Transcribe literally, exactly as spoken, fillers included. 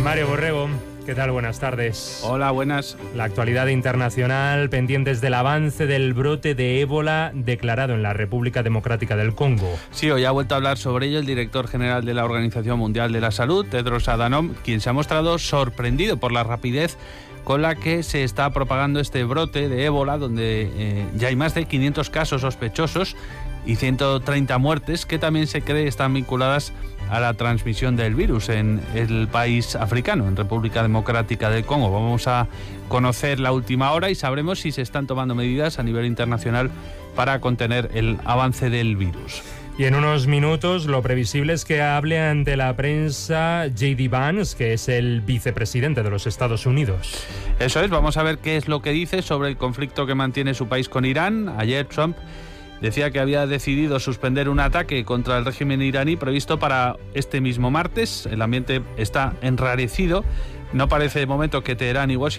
Mario Borrego, ¿qué tal? Buenas tardes. Hola, buenas. La actualidad internacional, pendientes del avance del brote de ébola declarado en la República Democrática del Congo. Sí, hoy ha vuelto a hablar sobre ello el director general de la Organización Mundial de la Salud, Tedros Adhanom, quien se ha mostrado sorprendido por la rapidez con la que se está propagando este brote de ébola, donde eh, ya hay más de quinientos casos sospechosos y ciento treinta muertes que también se cree están vinculadas a la transmisión del virus en el país africano, en República Democrática del Congo. Vamos a conocer la última hora y sabremos si se están tomando medidas a nivel internacional para contener el avance del virus. Y en unos minutos lo previsible es que hable ante la prensa J D Vance, que es el vicepresidente de los Estados Unidos. Eso es, vamos a ver qué es lo que dice sobre el conflicto que mantiene su país con Irán. Ayer Trump decía que había decidido suspender un ataque contra el régimen iraní previsto para este mismo martes. El ambiente está enrarecido. No parece de momento que Teherán y Washington